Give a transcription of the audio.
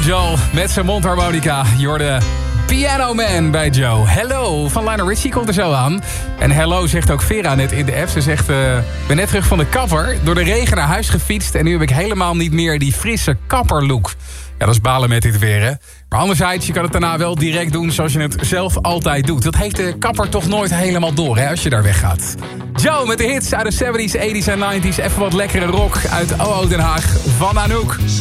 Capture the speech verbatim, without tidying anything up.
Joe met zijn mondharmonica. Je hoorde Piano Man bij Joe. Hello van Lionel Richie komt er zo aan. En hello zegt ook Vera net in de app. Ze zegt, uh, ik ben net terug van de kapper. Door de regen naar huis gefietst. En nu heb ik helemaal niet meer die frisse kapperlook. Ja, dat is balen met dit weer, hè. Maar anderzijds, je kan het daarna wel direct doen zoals je het zelf altijd doet. Dat heeft de kapper toch nooit helemaal door, hè, als je daar weggaat. Joe met de hits uit de zeventies, tachtiger en negentiger. Even wat lekkere rock uit O O Den Haag van Anouk.